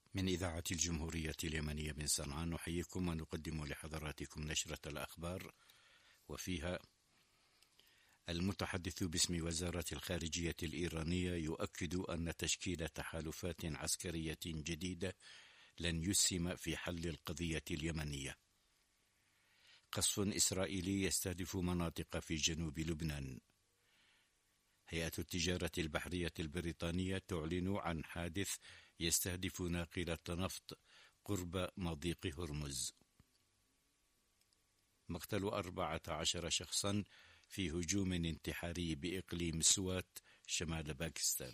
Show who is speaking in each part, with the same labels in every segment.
Speaker 1: من إذاعة الجمهورية اليمنية من صنعاء نحييكم ونقدم لحضراتكم نشرة الأخبار، وفيها: المتحدث باسم وزارة الخارجية الإيرانية يؤكد أن تشكيل تحالفات عسكرية جديدة لن يسهم في حل القضية اليمنية. قصف إسرائيلي يستهدف مناطق في جنوب لبنان. هيئة التجارة البحرية البريطانية تعلن عن حادث يستهدف ناقلة نفط قرب مضيق هرمز. مقتل 14 شخصا في هجوم انتحاري بإقليم سوات شمال باكستان.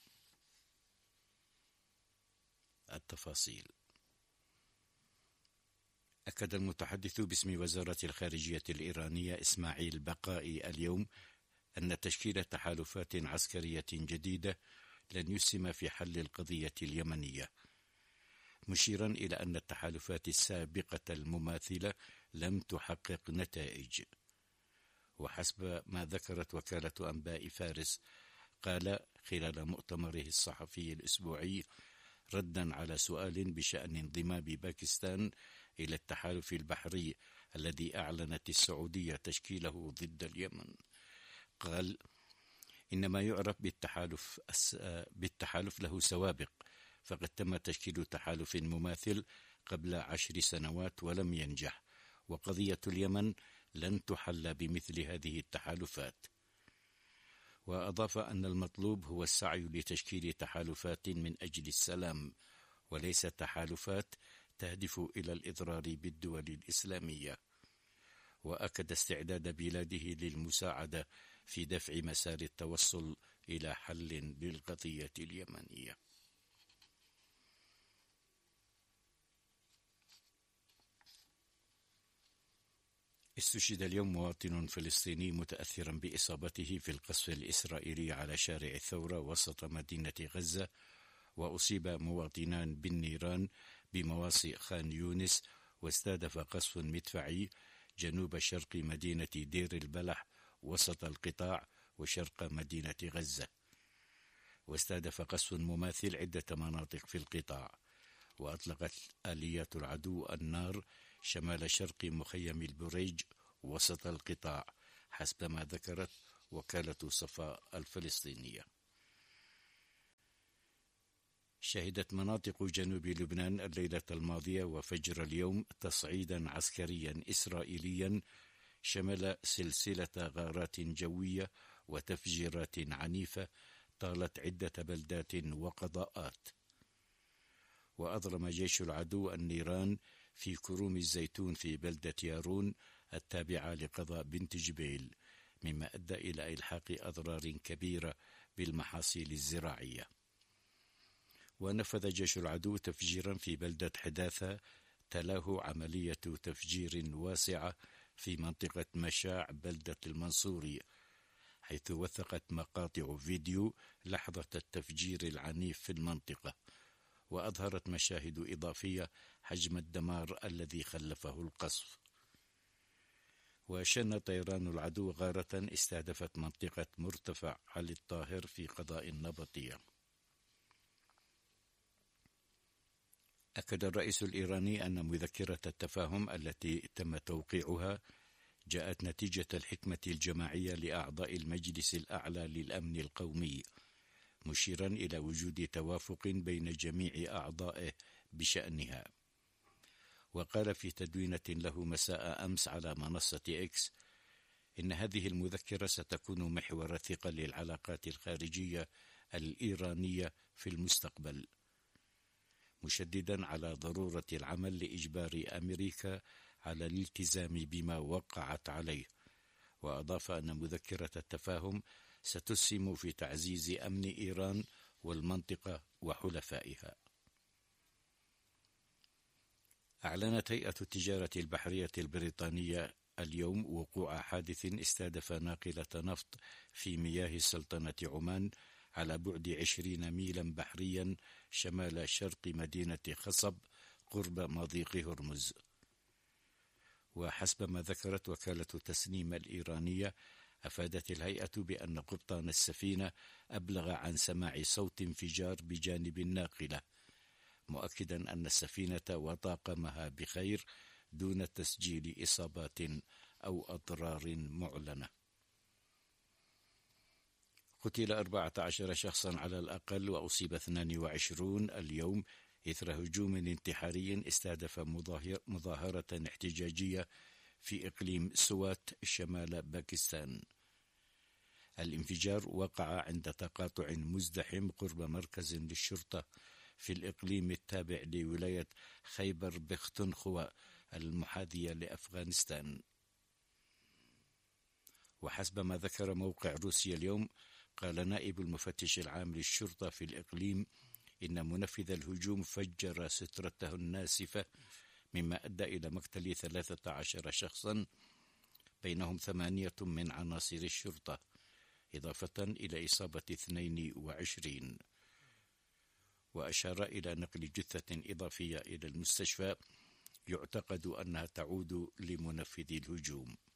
Speaker 1: التفاصيل. أكد المتحدث باسم وزارة الخارجية الإيرانية إسماعيل بقائي اليوم أن تشكيل تحالفات عسكرية جديدة لن يسهم في حل القضية اليمنية، مشيرا إلى أن التحالفات السابقة المماثلة لم تحقق نتائج. وحسب ما ذكرت وكالة أنباء فارس، قال خلال مؤتمره الصحفي الأسبوعي ردا على سؤال بشأن انضمام باكستان إلى التحالف البحري الذي أعلنت السعودية تشكيله ضد اليمن، قال: إن ما يعرف بالتحالف له سوابق، فقد تم تشكيل تحالف مماثل قبل 10 سنوات ولم ينجح، وقضية اليمن لن تحل بمثل هذه التحالفات. وأضاف أن المطلوب هو السعي لتشكيل تحالفات من أجل السلام، وليس تحالفات تهدف إلى الإضرار بالدول الإسلامية. وأكد استعداد بلاده للمساعدة في دفع مسار التوصل إلى حل للقضية اليمنية. استشهد اليوم مواطن فلسطيني متأثرا بإصابته في القصف الإسرائيلي على شارع الثورة وسط مدينة غزة، وأصيب مواطنان بالنيران بمواصي خان يونس، واستهدف قصف مدفعي جنوب شرق مدينة دير البلح وسط القطاع وشرق مدينة غزة، واستهدف قصف مماثل عدة مناطق في القطاع. وأطلقت آليات العدو النار شمال شرق مخيم البريج وسط القطاع، حسب ما ذكرت وكالة صفاء الفلسطينية. شهدت مناطق جنوب لبنان الليلة الماضية وفجر اليوم تصعيدا عسكريا إسرائيليا شمل سلسلة غارات جوية وتفجيرات عنيفة طالت عدة بلدات وقضاءات. وأضرم جيش العدو النيران في كروم الزيتون في بلدة يارون التابعة لقضاء بنت جبيل، مما أدى إلى إلحاق أضرار كبيرة بالمحاصيل الزراعية. ونفذ جيش العدو تفجيرا في بلدة حداثة تلاه عملية تفجير واسعة في منطقة مشاع بلدة المنصوري، حيث وثقت مقاطع فيديو لحظة التفجير العنيف في المنطقة، وأظهرت مشاهد إضافية حجم الدمار الذي خلفه القصف. وشن طيران العدو غارة استهدفت منطقة مرتفع علي الطاهر في قضاء النبطية. أكد الرئيس الإيراني أن مذكرة التفاهم التي تم توقيعها جاءت نتيجة الحكمة الجماعية لأعضاء المجلس الأعلى للأمن القومي، مشيرا إلى وجود توافق بين جميع أعضائه بشأنها. وقال في تدوينة له مساء أمس على منصة إكس إن هذه المذكرة ستكون محور ثقة للعلاقات الخارجية الإيرانية في المستقبل، مشددا على ضرورة العمل لإجبار أمريكا على الالتزام بما وقعت عليه. وأضاف أن مذكرة التفاهم ستسهم في تعزيز أمن إيران والمنطقة وحلفائها. أعلنت هيئة التجارة البحرية البريطانية اليوم وقوع حادث استهدف ناقلة نفط في مياه سلطنة عمان على بعد 20 ميلا بحريا شمال شرق مدينة خصب قرب مضيق هرمز. وحسب ما ذكرت وكالة تسنيم الإيرانية، أفادت الهيئة بأن قبطان السفينة أبلغ عن سماع صوت انفجار بجانب الناقلة، مؤكدا أن السفينة وطاقمها بخير دون تسجيل إصابات أو أضرار معلنة. قتل 14 شخصا على الأقل وأصيب 22 اليوم إثر هجوم انتحاري استهدف مظاهرة احتجاجية في إقليم سوات شمال باكستان. الانفجار وقع عند تقاطع مزدحم قرب مركز للشرطة في الإقليم التابع لولاية خيبر بختونخوا المحاذية لأفغانستان. وحسب ما ذكر موقع روسيا اليوم، قال نائب المفتش العام للشرطة في الإقليم إن منفذ الهجوم فجر سترته الناسفة، مما أدى إلى مقتل 13 شخصا بينهم 8 من عناصر الشرطة، إضافة إلى إصابة 22. وأشار إلى نقل جثة إضافية إلى المستشفى يعتقد أنها تعود لمنفذ الهجوم.